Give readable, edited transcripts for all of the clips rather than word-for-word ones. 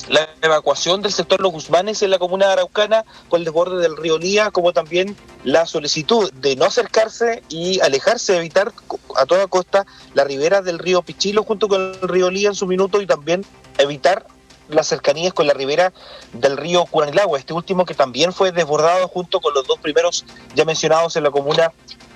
la evacuación del sector Los Guzmanes en la comuna de Araucana con el desborde del río Lía, como también la solicitud de no acercarse y alejarse, de evitar a toda costa la ribera del río Pichilo junto con el río Lía en su minuto, y también evitar las cercanías con la ribera del río Curanilagua, este último que también fue desbordado junto con los dos primeros ya mencionados en la comuna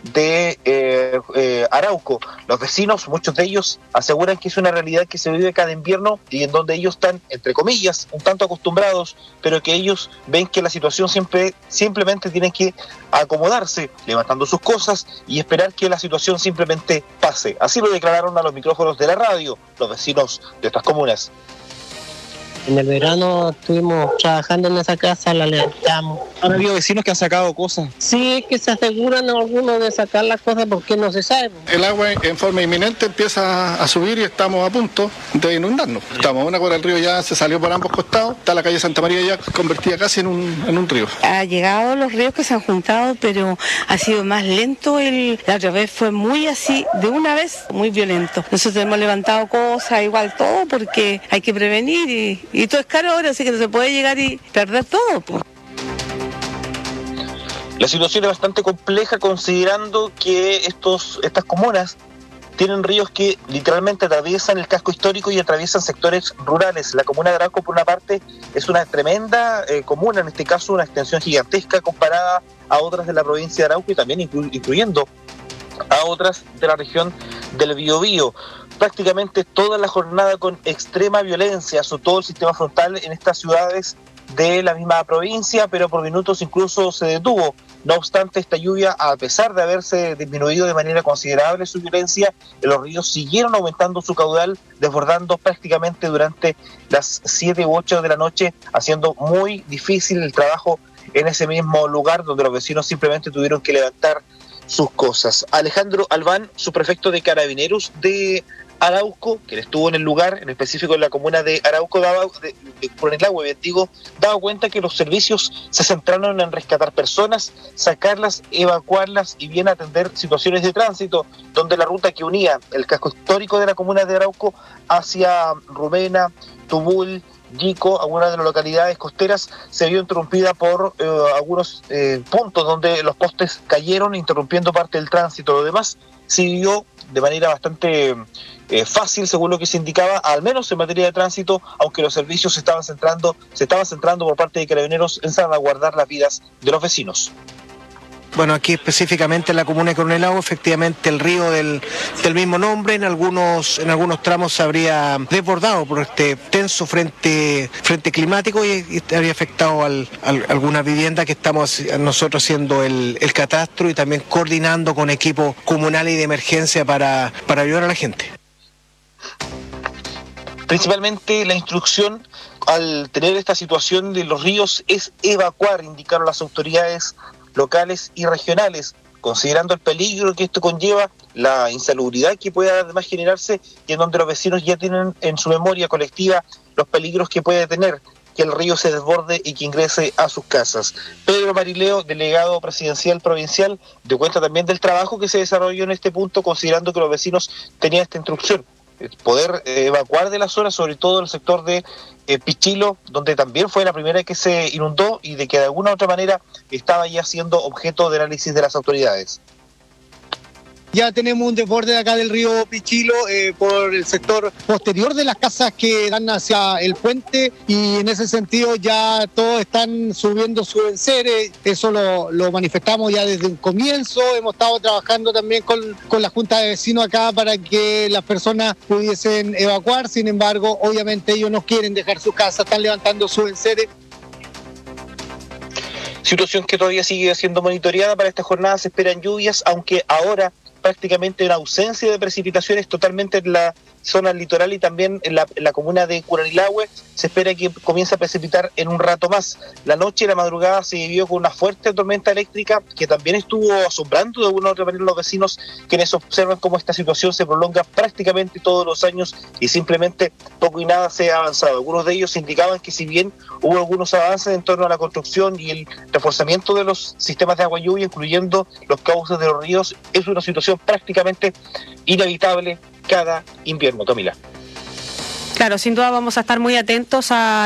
de Arauco. Los vecinos, muchos de ellos, aseguran que es una realidad que se vive cada invierno y en donde ellos están, entre comillas, un tanto acostumbrados, pero que ellos ven que la situación simplemente tienen que acomodarse, levantando sus cosas y esperar que la situación simplemente pase. Así lo declararon a los micrófonos de la radio los vecinos de estas comunas. En el verano estuvimos trabajando en esa casa, la levantamos. ¿Han habido vecinos que han sacado cosas? Sí, que se aseguran algunos de sacar las cosas porque no se sabe. El agua en forma inminente empieza a subir y estamos a punto de inundarnos. Estamos, una por el río ya se salió por ambos costados, está la calle Santa María ya convertida casi en un río. Ha llegado los ríos que se han juntado, pero ha sido más lento. La otra vez fue muy así, de una vez, muy violento. Nosotros hemos levantado cosas, igual todo, porque hay que prevenir y todo es caro ahora, así que no se puede llegar y perder todo, pues. La situación es bastante compleja considerando que estas comunas tienen ríos que literalmente atraviesan el casco histórico y atraviesan sectores rurales. La comuna de Arauco, por una parte, es una tremenda comuna, en este caso una extensión gigantesca comparada a otras de la provincia de Arauco y también incluyendo a otras de la región del Biobío. Prácticamente toda la jornada con extrema violencia, sobre todo el sistema frontal en estas ciudades de la misma provincia, pero por minutos incluso se detuvo. No obstante, esta lluvia, a pesar de haberse disminuido de manera considerable su violencia, los ríos siguieron aumentando su caudal, desbordando prácticamente durante las 7 u 8 de la noche, haciendo muy difícil el trabajo en ese mismo lugar, donde los vecinos simplemente tuvieron que levantar sus cosas. Alejandro Albán, subprefecto de Carabineros de Arauco, quien estuvo en el lugar, en específico en la comuna de Arauco, por el agua, daba cuenta que los servicios se centraron en rescatar personas, sacarlas, evacuarlas y bien atender situaciones de tránsito, donde la ruta que unía el casco histórico de la comuna de Arauco hacia Rumena, Tubul, Yico, algunas de las localidades costeras, se vio interrumpida por algunos puntos donde los postes cayeron, interrumpiendo parte del tránsito. Lo demás siguió de manera bastante fácil, según lo que se indicaba, al menos en materia de tránsito, aunque los servicios se estaban centrando por parte de Carabineros en salvaguardar las vidas de los vecinos. Bueno, aquí específicamente en la comuna de Coronel Lago, efectivamente el río del mismo nombre en algunos tramos se habría desbordado por este tenso frente climático y habría afectado a alguna vivienda, que estamos nosotros haciendo el catastro y también coordinando con equipos comunales y de emergencia para ayudar a la gente. Principalmente la instrucción al tener esta situación de los ríos es evacuar, indicaron las autoridades locales y regionales, considerando el peligro que esto conlleva, la insalubridad que puede además generarse y en donde los vecinos ya tienen en su memoria colectiva los peligros que puede tener que el río se desborde y que ingrese a sus casas. Pedro Marileo, delegado presidencial provincial, dio cuenta también del trabajo que se desarrolló en este punto, considerando que los vecinos tenían esta instrucción, poder evacuar de la zona, sobre todo el sector de Pichilo, donde también fue la primera que se inundó y de que de alguna u otra manera estaba ya siendo objeto de análisis de las autoridades. Ya tenemos un desborde de acá del río Pichilo por el sector posterior de las casas que dan hacia el puente, y en ese sentido ya todos están subiendo sus enseres. Eso lo manifestamos ya desde un comienzo. Hemos estado trabajando también con la Junta de Vecinos acá para que las personas pudiesen evacuar. Sin embargo, obviamente ellos no quieren dejar su casa, están levantando sus enseres. Situación que todavía sigue siendo monitoreada. Para esta jornada se esperan lluvias, aunque ahora prácticamente en ausencia de precipitaciones totalmente en la zona litoral y también en la comuna de Curanilahue. Se espera que comience a precipitar en un rato más. La noche y la madrugada se vivió con una fuerte tormenta eléctrica que también estuvo asombrando de alguna u otra manera a los vecinos, quienes observan cómo esta situación se prolonga prácticamente todos los años y simplemente poco y nada se ha avanzado. Algunos de ellos indicaban que si bien hubo algunos avances en torno a la construcción y el reforzamiento de los sistemas de agua lluvia, incluyendo los cauces de los ríos, es una situación prácticamente inevitable cada invierno. Camila. Claro, sin duda vamos a estar muy atentos a